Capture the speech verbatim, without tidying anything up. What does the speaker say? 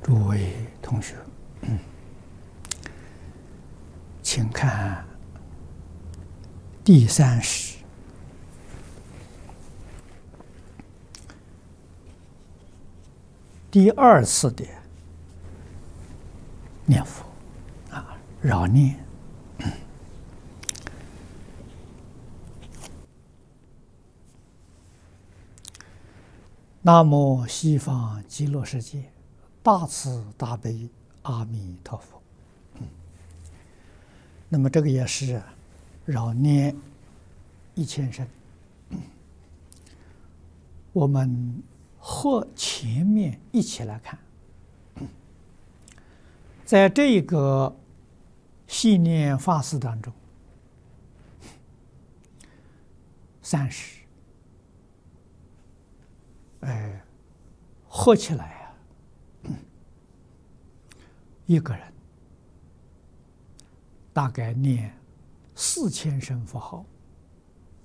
诸位同学，嗯，请看第三十第二次的念佛啊，绕念。南无西方极乐世界大慈大悲阿弥陀佛。嗯，那么这个也是绕念一千声。嗯，我们和前面一起来看，嗯，在这个系念法事当中，三十。哎，合起来啊，嗯，一个人大概念四千声佛号。